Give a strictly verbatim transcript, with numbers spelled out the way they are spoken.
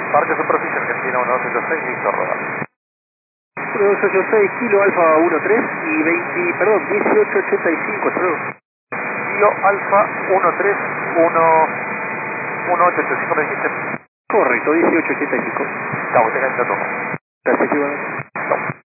Parque Superficie Argentina uno dos ocho seis, Víctor Rodal. uno dos ocho seis, kilo alfa uno tres y veinte, perdón, dieciocho ochenta y cinco, hasta luego. Kilo Alfa uno tres uno uno ocho ocho cinco, me dijiste. Correcto, dieciocho ochenta y cinco. Chao, tenga el dato. Gracias, Iván. Chao.